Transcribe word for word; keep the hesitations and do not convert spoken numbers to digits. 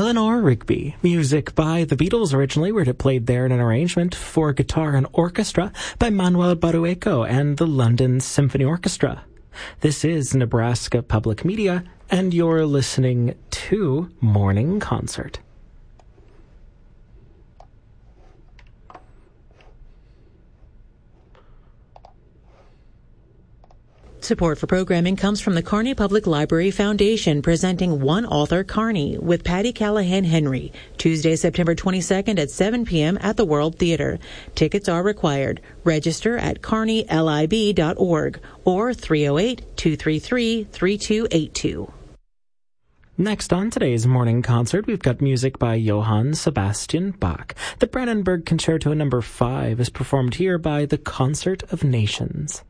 Eleanor Rigby. Music by the Beatles originally, where it played there in an arrangement for guitar and orchestra by Manuel Barueco and the London Symphony Orchestra. This is Nebraska Public Media, and you're listening to Morning Concert. Support for programming comes from the Kearney Public Library Foundation, presenting One Author Kearney with Patty Callahan Henry, Tuesday, September twenty-second at seven p.m. at the World Theater. Tickets are required. Register at kearney lib dot org or three oh eight, two three three, three two eight two. Next on today's Morning Concert, we've got music by Johann Sebastian Bach. The Brandenburg Concerto number five is performed here by the Concert of Nations.